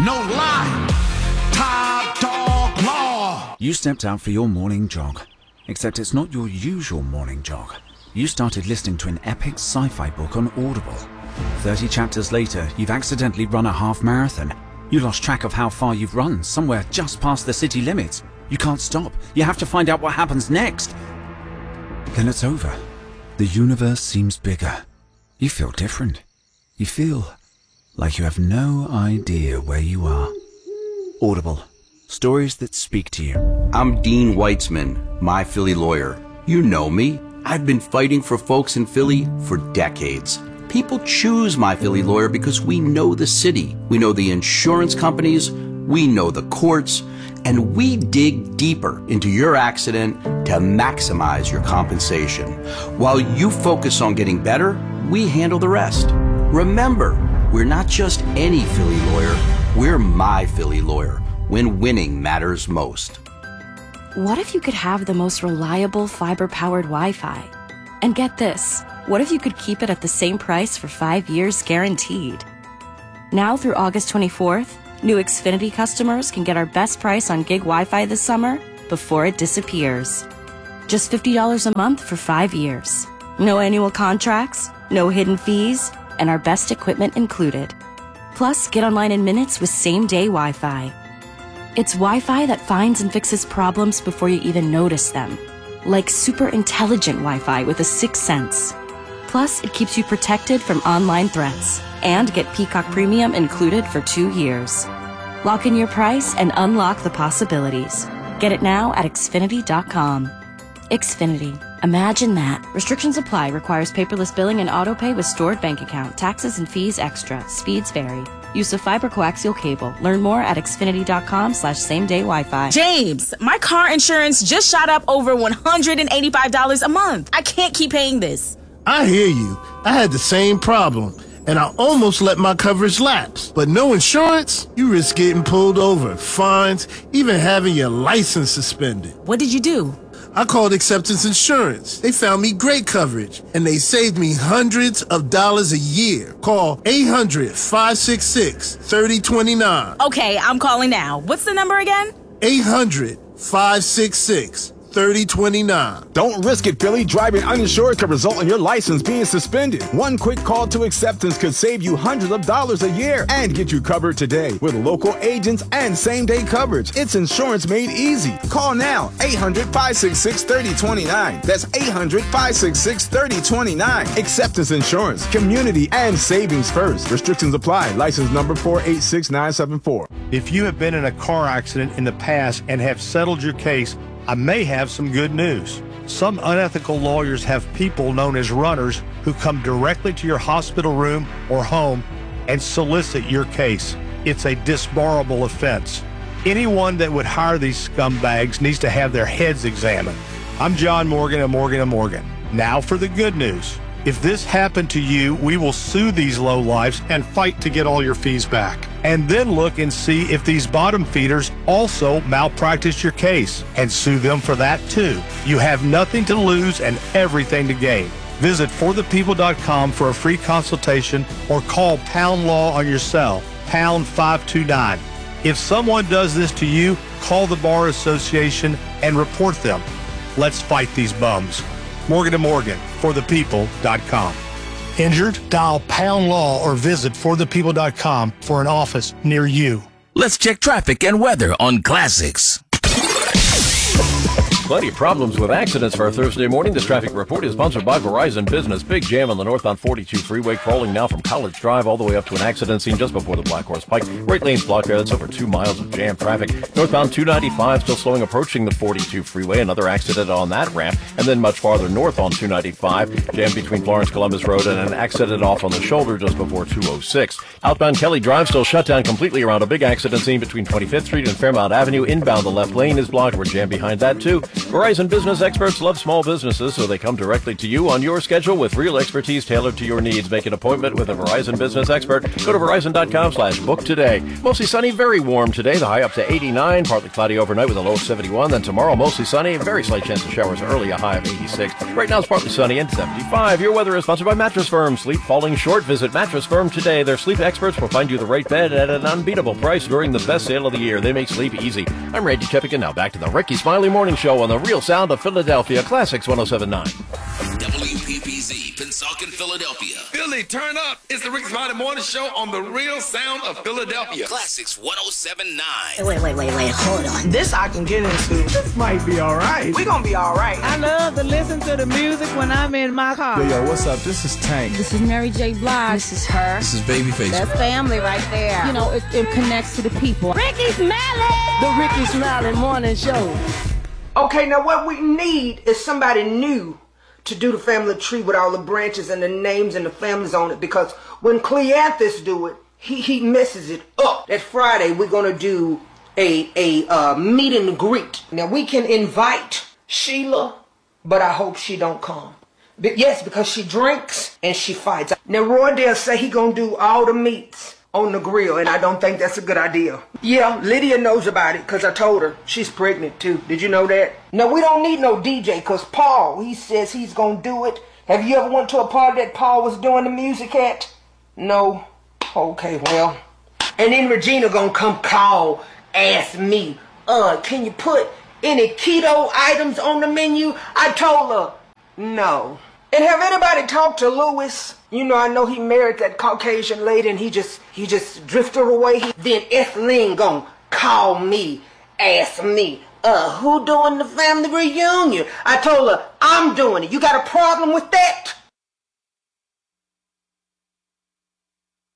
No lie. Top dog law. You stepped out for your morning jog. Except it's not your usual morning jog. You started listening to an epic sci-fi book on Audible. 30 chapters later, you've accidentally run a half marathon. You lost track of how far you've run, somewhere just past the city limits. You can't stop. You have to find out what happens next. Then it's over. The universe seems bigger. You feel different. You feel like you have no idea where you are. Audible. Stories that speak to you. I'm Dean Weitzman, My Philly Lawyer. You know me. I've been fighting for folks in Philly for decades. People choose My Philly Lawyer because we know the city. We know the insurance companies. We know the courts. And we dig deeper into your accident to maximize your compensation. While you focus on getting better, we handle the rest. Remember, we're not just any Philly lawyer. We're My Philly Lawyer, when winning matters most. What if you could have the most reliable fiber-powered Wi-Fi? And get this, what if you could keep it at the same price for 5 years guaranteed? Now through August 24th, new Xfinity customers can get our best price on gig Wi-Fi this summer before it disappears. Just $50 a month for 5 years. No annual contracts, no hidden fees, and our best equipment included. Plus, get online in minutes with same-day Wi-Fi. It's Wi-Fi that finds and fixes problems before you even notice them. Like super intelligent Wi-Fi with a sixth sense. Plus, it keeps you protected from online threats. And get Peacock Premium included for 2 years. Lock in your price and unlock the possibilities. Get it now at Xfinity.com. Xfinity. Imagine that. Restrictions apply. Requires paperless billing and autopay with stored bank account. Taxes and fees extra. Speeds vary. Use of fiber coaxial cable. Learn more at Xfinity.com/same-day Wi-Fi. James, my car insurance just shot up over $185 a month. I can't keep paying this. I hear you. I had the same problem, and I almost let my coverage lapse. But no insurance? You risk getting pulled over, fines, even having your license suspended. What did you do? I called Acceptance Insurance. They found me great coverage, and they saved me hundreds of dollars a year. Call 800-566-3029. Okay, I'm calling now. What's the number again? 800-566-3029. 3029. Don't risk it, Philly. Driving uninsured could result in your license being suspended. One quick call to Acceptance could save you hundreds of dollars a year and get you covered today with local agents and same-day coverage. It's insurance made easy. Call now, 800-566-3029. That's 800-566-3029. Acceptance Insurance, community and savings first. Restrictions apply. License number 486974. If you have been in a car accident in the past and have settled your case, I may have some good news. Some unethical lawyers have people known as runners who come directly to your hospital room or home and solicit your case. It's a disbarable offense. Anyone that would hire these scumbags needs to have their heads examined. I'm John Morgan of Morgan & Morgan. Now for the good news. If this happened to you, we will sue these lowlifes and fight to get all your fees back. And then look and see if these bottom feeders also malpractice your case and sue them for that too. You have nothing to lose and everything to gain. Visit forthepeople.com for a free consultation or call Pound Law on your cell, pound 529. If someone does this to you, call the Bar Association and report them. Let's fight these bums. Morgan & Morgan, forthepeople.com. Injured? Dial Pound Law or visit forthepeople.com for an office near you. Let's check traffic and weather on Classics. Plenty of problems with accidents for our Thursday morning. This traffic report is sponsored by Verizon Business. Big jam on the northbound 42 freeway, crawling now from College Drive all the way up to an accident scene just before the Black Horse Pike. Right lane's blocked there. That's over 2 miles of jam traffic. Northbound 295 still slowing approaching the 42 freeway. Another accident on that ramp. And then much farther north on 295. Jam between Florence Columbus Road and an accident off on the shoulder just before 206. Outbound Kelly Drive still shut down completely around a big accident scene between 25th Street and Fairmount Avenue. Inbound the left lane is blocked. We're jammed behind that too. Verizon Business experts love small businesses, so they come directly to you on your schedule with real expertise tailored to your needs. Make an appointment with a Verizon Business expert. Go to Verizon.com/book today. Mostly sunny, very warm today. The high up to 89. Partly cloudy overnight with a low of 71. Then tomorrow, mostly sunny. Very slight chance of showers early, a high of 86. Right now, it's partly sunny and 75. Your weather is sponsored by Mattress Firm. Sleep falling short? Visit Mattress Firm today. Their sleep experts will find you the right bed at an unbeatable price during the best sale of the year. They make sleep easy. I'm Randy Cheppigan. Now back to the Ricky Smiley Morning Show on the real sound of Philadelphia. Classics 107.9. WPPZ, Pennsauken, Philadelphia. Philly, turn up. It's the Ricky Smiley Morning Show on the real sound of Philadelphia. Classics 107.9. Wait, hold on. This I can get into. This might be all right. We gonna be all right. I love to listen to the music when I'm in my car. Yo, what's up? This is Tank. This is Mary J. Blige. This is her. This is Babyface. That's family right there. You know, it connects to the people. Ricky Smiley! The Ricky Smiley Morning Show. Okay, now what we need is somebody new to do the family tree with all the branches and the names and the families on it, because when Cleanthus do it, he messes it up. That Friday we're gonna do a meet and greet. Now we can invite Sheila, but I hope she don't come. But yes, because she drinks and she fights. Now Roydale say he gonna do all the meats on the grill, and I don't think that's a good idea. Yeah, Lydia knows about it because I told her. She's pregnant too. Did you know that? No, we don't need no DJ because Paul, he says he's gonna do it. Have you ever went to a party that Paul was doing the music at? No? Okay, well. And then Regina gonna come call, ask me, can you put any keto items on the menu? I told her, no. And have anybody talked to Louis? You know, I know he married that Caucasian lady and he just drifted away. Then Etheline gonna call me, ask me, who doing the family reunion? I told her, I'm doing it. You got a problem with that?